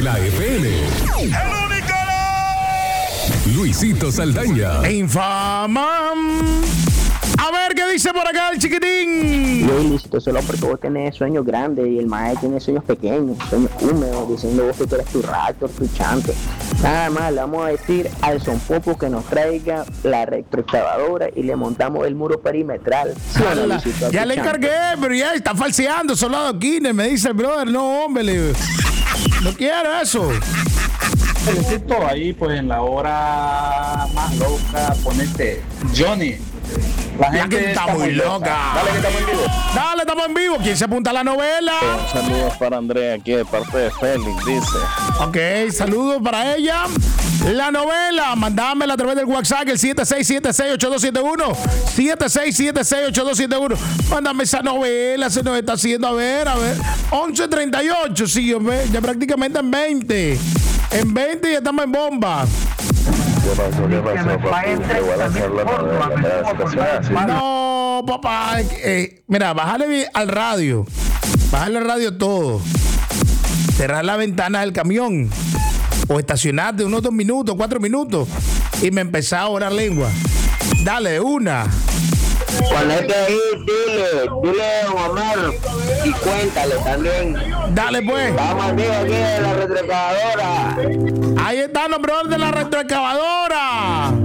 de la FM. ¡El único! Luisito Saldaña. Infama. A ver qué dice por acá el chiquitín. Yo, Luisito, solo porque vos tenés sueños grandes y el maestro tiene sueños pequeños, sueños húmedos, diciendo vos que tú eres tu raptor, tu chante. Nada más le vamos a decir al Son Popo que nos traiga la retroexcavadora y le montamos el muro perimetral. ¿Sí o no, Luisito? Ya le encargué, pero ya está falseando, son los adoquines, me dice el brother. No, hombre, no quiero eso. Felicito ahí, pues en la hora más loca, ponete Johnny. La gente está muy loca. Dale, que estamos en vivo. Dale, estamos en vivo. ¿Quién se apunta a la novela? Saludos para Andrea aquí de parte de Félix, dice. Ok, saludos para ella. La novela, mandámela a través del WhatsApp, el 76768271. 76768271. Mándame esa novela, se nos está haciendo, a ver. 11:38, sí, hombre, ya prácticamente en 20. En 20 ya estamos en bomba. ¿Qué pasó, papi? Igual hacer la novela. No, papá. Mira, bájale al radio. Bájale al radio todo. Cerrar la ventana del camión. O estacionarte unos 2 minutos, 4 minutos. Y me empezás a orar lengua. Dale, una. Ponete ahí, dile Omar y cuéntale también. Dale, pues. Vamos aquí de la retroexcavadora. Ahí están los brothers de la retroexcavadora.